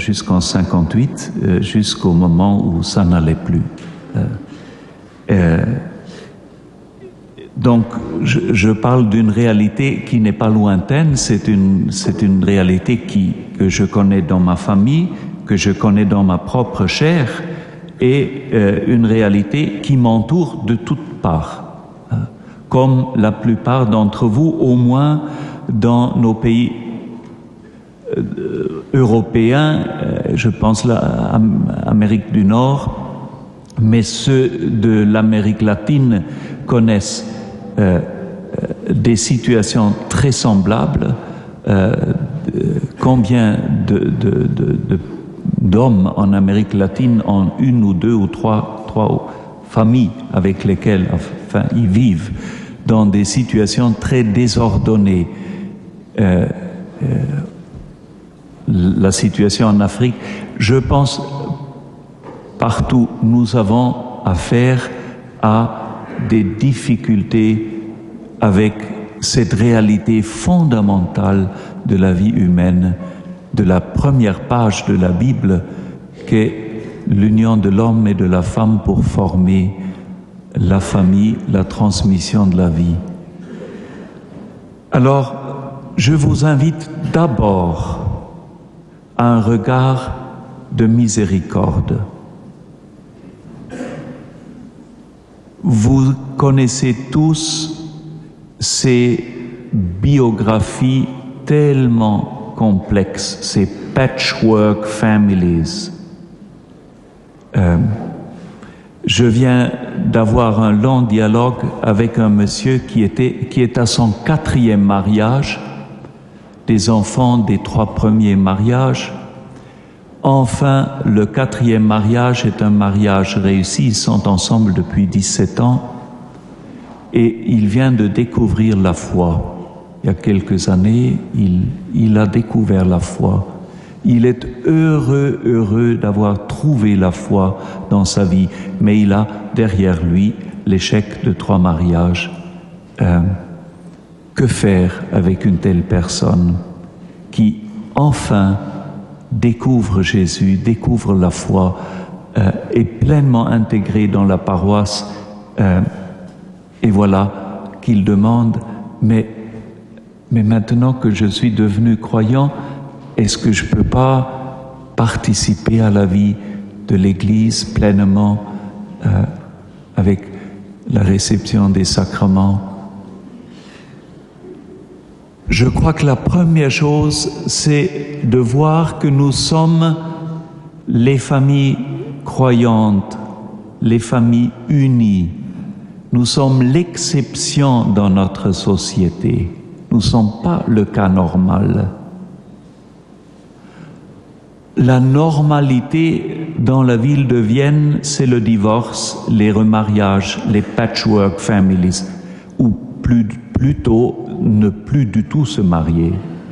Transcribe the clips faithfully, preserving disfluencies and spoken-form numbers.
jusqu'en cinquante-huit, euh, jusqu'au moment où ça n'allait plus. Euh, euh, donc, je, je parle d'une réalité qui n'est pas lointaine, c'est une, c'est une réalité qui, que je connais dans ma famille, que je connais dans ma propre chair, et euh, une réalité qui m'entoure de toutes parts. Euh, comme la plupart d'entre vous, au moins dans nos pays euh, européens, euh, je pense à l'Amérique du Nord, mais ceux de l'Amérique latine connaissent euh, des situations très semblables. Euh, combien de, de, de, de, d'hommes en Amérique latine ont une ou deux ou trois, trois familles avec lesquelles enfin, ils vivent dans des situations très désordonnées. Euh, euh, la situation en Afrique, je pense, partout, nous avons affaire à des difficultés avec cette réalité fondamentale de la vie humaine, de la première page de la Bible, qu'est l'union de l'homme et de la femme pour former la famille, la transmission de la vie. Alors, je vous invite d'abord à un regard de miséricorde. Vous connaissez tous ces biographies tellement complexes, ces patchwork families. Euh, je viens d'avoir un long dialogue avec un monsieur qui était, qui est à son quatrième mariage, des enfants des trois premiers mariages. Enfin, le quatrième mariage est un mariage réussi. Ils sont ensemble depuis dix-sept ans et il vient de découvrir la foi. Il y a quelques années, il, il a découvert la foi. Il est heureux, heureux d'avoir trouvé la foi dans sa vie, mais il a derrière lui l'échec de trois mariages. Euh, que faire avec une telle personne qui, enfin, découvre Jésus, découvre la foi, euh, est pleinement intégré dans la paroisse, euh, et voilà qu'il demande, mais, mais maintenant que je suis devenu croyant, est-ce que je ne peux pas participer à la vie de l'Église pleinement euh, avec la réception des sacrements? Je crois que la première chose, c'est de voir que nous sommes les familles croyantes, les familles unies. Nous sommes l'exception dans notre société. Nous ne sommes pas le cas normal. La normalité dans la ville de Vienne, c'est le divorce, les remariages, les patchwork families, ou plus, plutôt ne plus du tout se marier.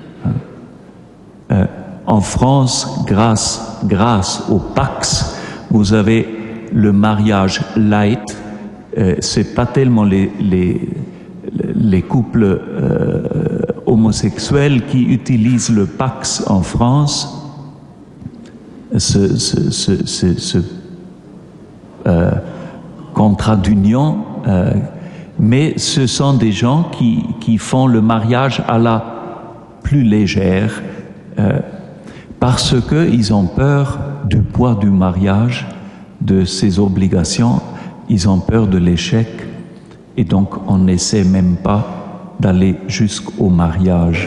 Euh, en France, grâce, grâce au Pax, vous avez le mariage light. Euh, c'est pas tellement les, les, les couples euh, homosexuels qui utilisent le Pax en France. Ce, ce, ce, ce, ce euh, contrat d'union, euh, mais ce sont des gens qui, qui font le mariage à la plus légère, euh, parce qu'ils ont peur du poids du mariage, de ses obligations, ils ont peur de l'échec, et donc on n'essaie même pas d'aller jusqu'au mariage.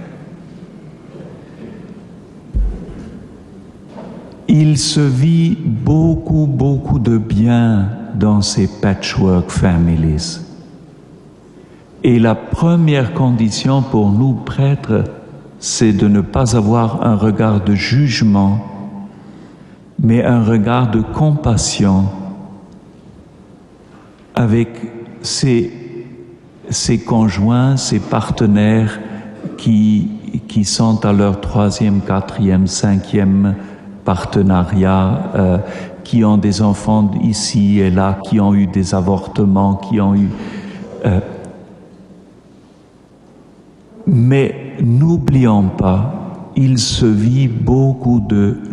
Il se vit beaucoup, beaucoup de bien dans ces patchwork families. Et la première condition pour nous, prêtres, c'est de ne pas avoir un regard de jugement, mais un regard de compassion avec ces, ces conjoints, ces partenaires qui, qui sont à leur troisième, quatrième, cinquième partenariat, euh, qui ont des enfants ici et là, qui ont eu des avortements, qui ont eu... Euh, mais n'oublions pas, il se vit beaucoup de